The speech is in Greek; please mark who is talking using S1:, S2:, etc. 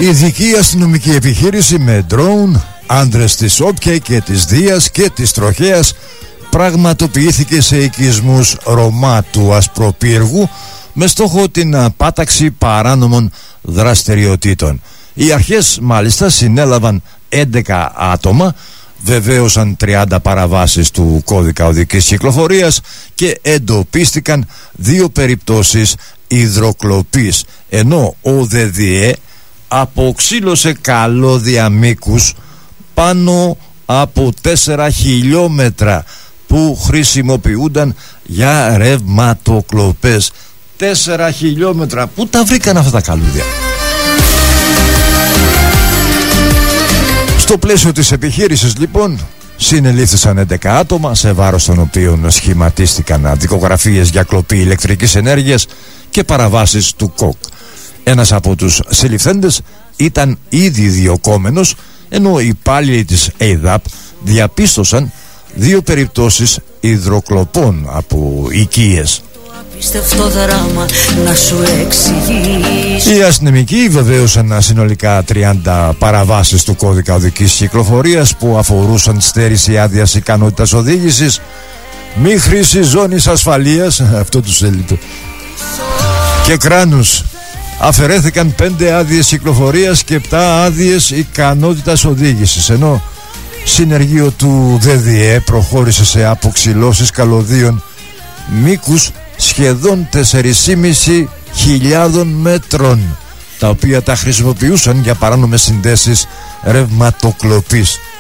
S1: Ειδική αστυνομική επιχείρηση με ντρόουν, άντρες της Όπια και της Δίας και της Τροχέας πραγματοποιήθηκε σε οικισμούς Ρωμά του Ασπροπύργου με στόχο την πάταξη παράνομων δραστηριοτήτων. Οι αρχές μάλιστα συνέλαβαν 11 άτομα, βεβαίωσαν 30 παραβάσεις του κώδικα οδικής κυκλοφορίας και εντοπίστηκαν 2 περιπτώσεις υδροκλοπής, ενώ ο ΔΔΕ αποξήλωσε καλώδια μήκους πάνω από 4 χιλιόμετρα που χρησιμοποιούνταν για ρευματοκλοπές. 4 χιλιόμετρα, πού τα βρήκαν αυτά τα καλούδια? Στο πλαίσιο της επιχείρησης λοιπόν συνελήφθησαν 11 άτομα, σε βάρος των οποίων σχηματίστηκαν δικογραφίες για κλοπή ηλεκτρικής ενέργειας και παραβάσεις του ΚΟΚ. Ένας από τους συλληφθέντες ήταν ήδη διωκόμενος, ενώ οι υπάλληλοι της ΕΙΔΑΠ διαπίστωσαν 2 περιπτώσεις υδροκλοπών από οικίες. Οι αστυνομικοί βεβαίωσαν συνολικά 30 παραβάσεις του κώδικα οδικής κυκλοφορίας που αφορούσαν στέρηση άδειας ικανότητας οδήγησης, μη χρήση ζώνης ασφαλείας, αυτό τους έλειπε, και κράνους. Αφαιρέθηκαν 5 άδειες κυκλοφορίας και 7 άδειες ικανότητας οδήγησης, ενώ συνεργείο του ΔΔΕ προχώρησε σε αποξυλώσεις καλωδίων μήκους σχεδόν 4.500 μέτρων, τα οποία τα χρησιμοποιούσαν για παράνομες συνδέσεις ρευματοκλοπής.